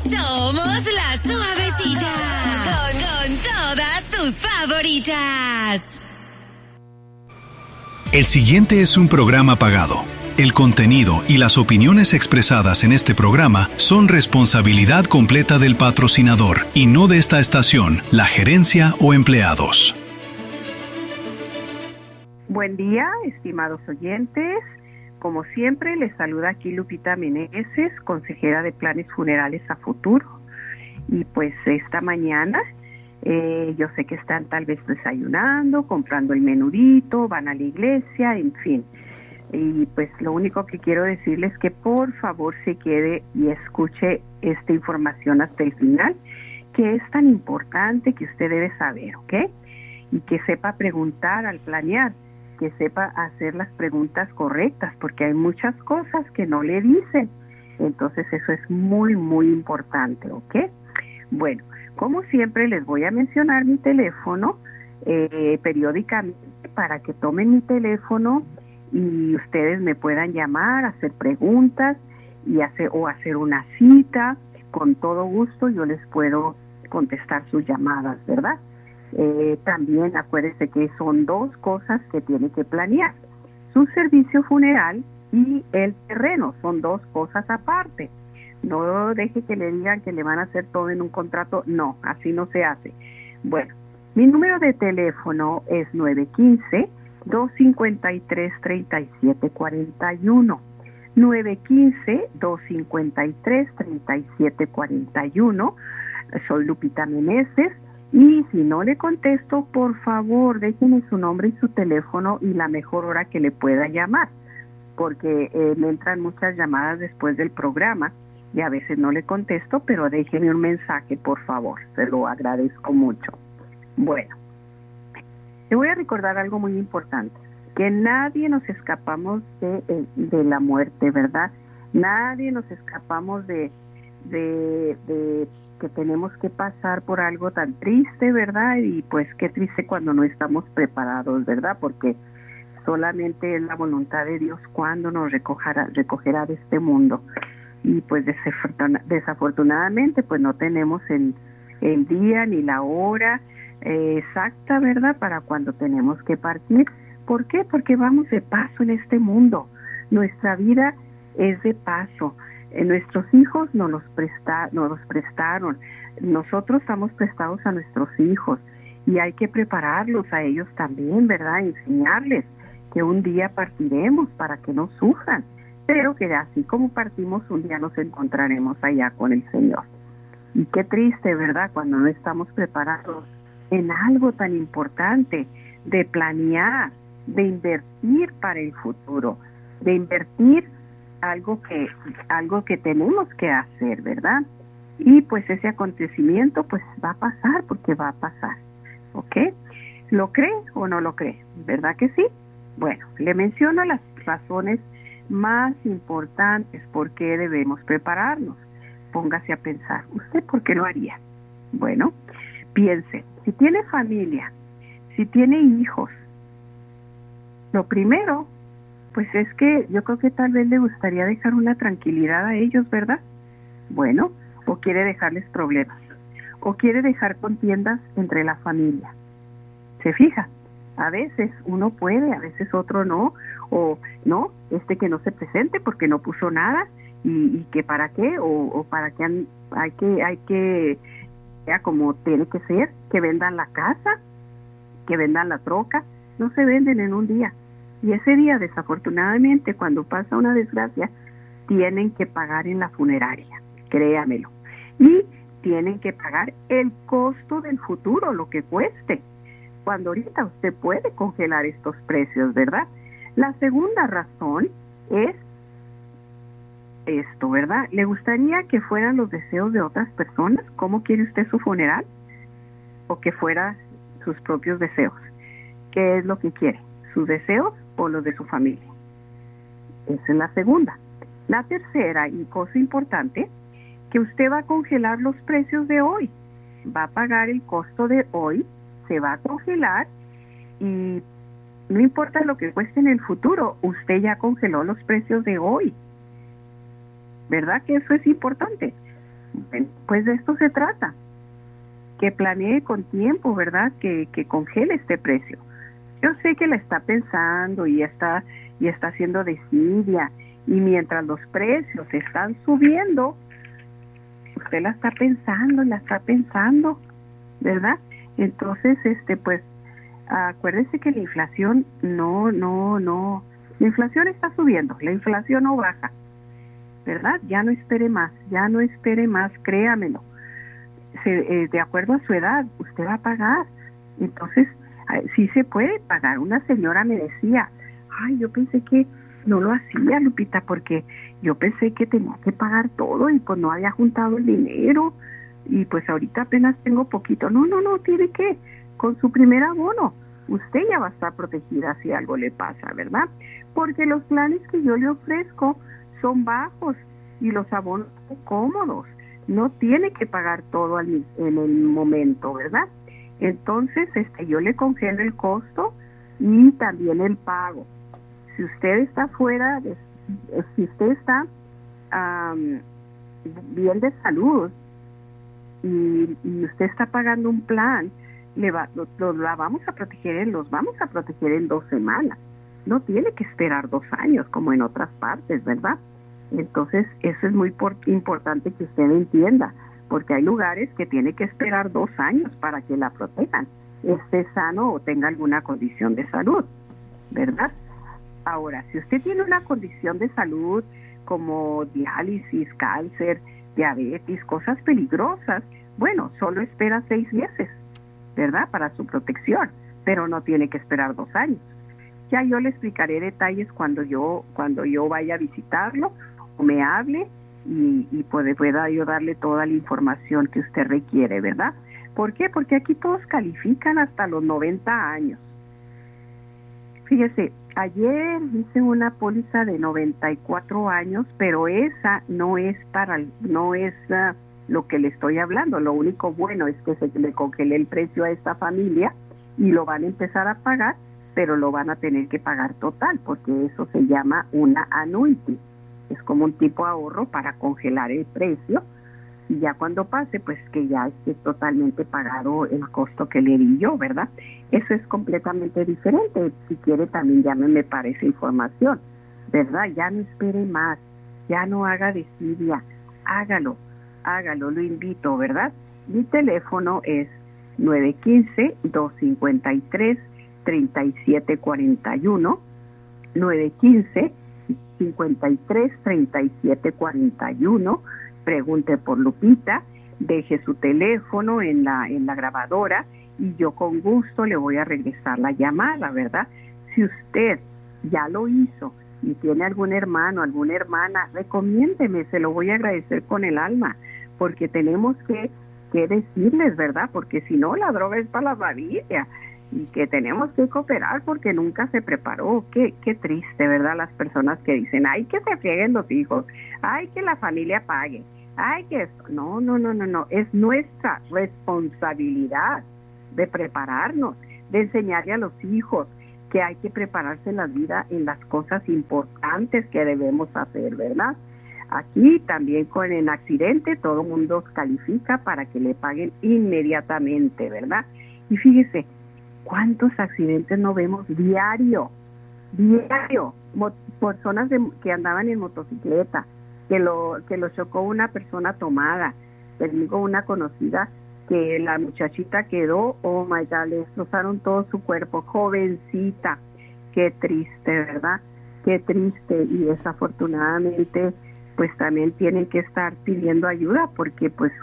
Somos la suavecita. Con todas tus favoritas. El siguiente es un programa pagado. El contenido y las opiniones expresadas en este programa son responsabilidad completa del patrocinador y no de esta estación, la gerencia o empleados. Buen día, estimados oyentes. Como siempre, les saluda aquí Lupita Meneses, consejera de planes funerales a futuro. Y pues esta mañana, yo sé que están tal vez desayunando, comprando el menudito, van a la iglesia, en fin. Y pues lo único que quiero decirles es que por favor se quede y escuche esta información hasta el final, que es tan importante que usted debe saber, ¿ok? Y que sepa preguntar al planear, que sepa hacer las preguntas correctas, porque hay muchas cosas que no le dicen. Entonces eso es muy, muy importante, ¿ok? Bueno, como siempre les voy a mencionar mi teléfono periódicamente para que tomen mi teléfono y ustedes me puedan llamar, hacer preguntas y hacer una cita. Con todo gusto yo les puedo contestar sus llamadas, ¿verdad? También acuérdese que son dos cosas que tiene que planear. Su servicio funeral y el terreno son dos cosas aparte. No deje que le digan que le van a hacer todo en un contrato. No, así no se hace. Bueno, mi número de teléfono es 915-253-3741. 915-253-3741. Soy Lupita Meneses. Y si no le contesto, por favor, déjenme su nombre y su teléfono y la mejor hora que le pueda llamar, porque me entran muchas llamadas después del programa y a veces no le contesto, pero déjenme un mensaje, por favor, se lo agradezco mucho. Bueno, le voy a recordar algo muy importante, que nadie nos escapamos de la muerte, ¿verdad? Nadie nos escapamos de que tenemos que pasar por algo tan triste, ¿verdad? Y pues qué triste cuando no estamos preparados, ¿verdad? Porque solamente es la voluntad de Dios cuando nos recogerá de este mundo. Y pues desafortunadamente pues no tenemos el día ni la hora exacta, ¿verdad? Para cuando tenemos que partir. ¿Por qué? Porque vamos de paso en este mundo. Nuestra vida es de paso. Nuestros hijos nos los prestaron. Nosotros estamos prestados a nuestros hijos y hay que prepararlos a ellos también, ¿verdad? Enseñarles que un día partiremos para que no sufran, pero que así como partimos, un día nos encontraremos allá con el Señor. Y qué triste, ¿verdad? Cuando no estamos preparados en algo tan importante de planear, de invertir para el futuro, de invertir algo que tenemos que hacer, ¿verdad? Y pues ese acontecimiento pues va a pasar, porque va a pasar, ¿ok? ¿Lo cree o no lo cree? ¿Verdad que sí? Bueno, le menciono las razones más importantes por qué debemos prepararnos. Póngase a pensar, ¿usted por qué lo haría? Bueno, piense, si tiene familia, si tiene hijos, lo primero pues es que yo creo que tal vez le gustaría dejar una tranquilidad a ellos, ¿verdad? Bueno, o quiere dejarles problemas, o quiere dejar contiendas entre la familia. ¿Se fija? A veces uno puede, a veces otro no, o no, que no se presente porque no puso nada, y que para qué, o para qué hay que, ya como tiene que ser, que vendan la casa, que vendan la troca, no se venden en un día. Y ese día, desafortunadamente, cuando pasa una desgracia, tienen que pagar en la funeraria, créamelo. Y tienen que pagar el costo del futuro, lo que cueste. Cuando ahorita usted puede congelar estos precios, ¿verdad? La segunda razón es esto, ¿verdad? ¿Le gustaría que fueran los deseos de otras personas? ¿Cómo quiere usted su funeral? ¿O que fuera sus propios deseos? ¿Qué es lo que quiere? ¿Sus deseos o los de su familia? Esa es la segunda. La tercera y cosa importante, que usted va a congelar los precios de hoy. Va a pagar el costo de hoy, se va a congelar y no importa lo que cueste en el futuro, usted ya congeló los precios de hoy. ¿Verdad que eso es importante? Bueno, pues de esto se trata, que planee con tiempo, ¿verdad? Que congele este precio. Yo sé que la está pensando y está haciendo desidia, y mientras los precios están subiendo, usted la está pensando, ¿verdad? Entonces, pues, acuérdese que la inflación la inflación está subiendo, la inflación no baja, ¿verdad? Ya no espere más, créamelo. De acuerdo a su edad, usted va a pagar. Entonces, sí se puede pagar. Una señora me decía, ay, yo pensé que no lo hacía, Lupita, porque yo pensé que tenía que pagar todo y pues no había juntado el dinero y pues ahorita apenas tengo poquito. No, tiene que, con su primer abono, usted ya va a estar protegida si algo le pasa, ¿verdad? Porque los planes que yo le ofrezco son bajos y los abonos son cómodos. No tiene que pagar todo en el momento, ¿verdad? Entonces, yo le congelo el costo y también el pago. Si usted está si usted está bien de salud y usted está pagando un plan, los vamos a proteger en 2 semanas. No tiene que esperar 2 años como en otras partes, ¿verdad? Entonces, eso es muy importante que usted entienda, porque hay lugares que tiene que esperar 2 años para que la protejan, esté sano o tenga alguna condición de salud, ¿verdad? Ahora, si usted tiene una condición de salud como diálisis, cáncer, diabetes, cosas peligrosas, bueno, solo espera 6 meses, ¿verdad? Para su protección, pero no tiene que esperar 2 años. Ya yo le explicaré detalles cuando yo vaya a visitarlo o me hable y pueda yo darle toda la información que usted requiere, ¿verdad? ¿Por qué? Porque aquí todos califican hasta los 90 años. Fíjese, ayer hice una póliza de 94 años, pero esa no es lo que le estoy hablando. Lo único bueno es que se le congelé el precio a esta familia y lo van a empezar a pagar, pero lo van a tener que pagar total, porque eso se llama una annuity. Es como un tipo de ahorro para congelar el precio, y ya cuando pase, pues que ya esté totalmente pagado el costo que le di yo, ¿verdad? Eso es completamente diferente. Si quiere, también llámeme para esa información, ¿verdad? Ya no espere más, ya no haga desidia, hágalo, lo invito, ¿verdad? Mi teléfono es 915-253-3741, 915-53-3741. Pregunte por Lupita, deje su teléfono en la grabadora y yo con gusto le voy a regresar la llamada, ¿verdad? Si usted ya lo hizo y tiene algún hermano, alguna hermana, recomiéndeme, se lo voy a agradecer con el alma, porque tenemos que decirles, ¿verdad? Porque si no, la droga es para la familia y que tenemos que cooperar porque nunca se preparó. Qué triste, ¿verdad? Las personas que dicen, ay, que se frieguen los hijos, ay, que la familia pague, ay, que esto. No, es nuestra responsabilidad de prepararnos, de enseñarle a los hijos que hay que prepararse en la vida en las cosas importantes que debemos hacer, ¿verdad? Aquí también con el accidente todo el mundo califica para que le paguen inmediatamente, ¿verdad? Y fíjese, ¿cuántos accidentes no vemos diario? Personas que andaban en motocicleta, que lo chocó una persona tomada. Les digo, una conocida que la muchachita quedó, oh my God, le destrozaron todo su cuerpo, jovencita. Qué triste, ¿verdad? Qué triste. Y desafortunadamente, pues también tienen que estar pidiendo ayuda porque pues